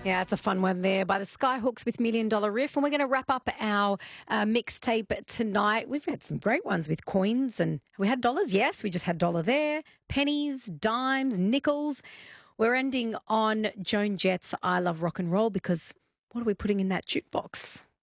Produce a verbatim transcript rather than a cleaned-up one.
Yeah, it's a fun one there by the Skyhooks with Million Dollar Riff. And we're going to wrap up our uh, mixtape tonight. We've had some great ones with coins and we had dollars. Yes, we just had dollar there, pennies, dimes, nickels. We're ending on Joan Jett's I Love Rock and Roll because what are we putting in that jukebox?